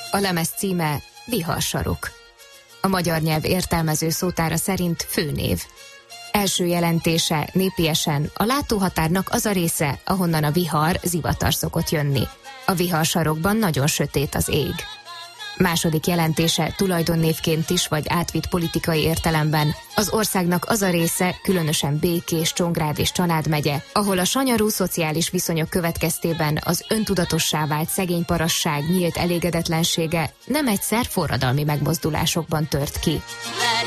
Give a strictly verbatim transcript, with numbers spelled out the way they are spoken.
A lemez címe Viharsarok. A magyar nyelv értelmező szótára szerint főnév. Első jelentése népiesen a látóhatárnak az a része, ahonnan a vihar, zivatar szokott jönni. A viharsarokban nagyon sötét az ég. Második jelentése tulajdonnévként is vagy átvitt politikai értelemben az országnak az a része, különösen Békés, Csongrád és Csanád megye, ahol a sanyarú szociális viszonyok következtében az öntudatossá vált szegény parasság nyílt elégedetlensége nem egyszer forradalmi megmozdulásokban tört ki.